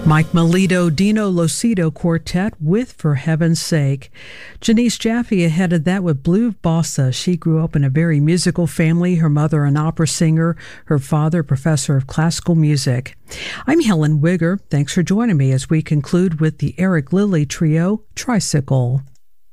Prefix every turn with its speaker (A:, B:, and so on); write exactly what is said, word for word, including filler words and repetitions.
A: Mike Melito, Dino Locido Quartet with For Heaven's Sake. Janice Jaffe ahead of that with Blue Bossa. She grew up in a very musical family, her mother an opera singer, her father a professor of classical music. I'm Helen Wigger. Thanks for joining me as we conclude with the Eric Lilly Trio, Tricycle.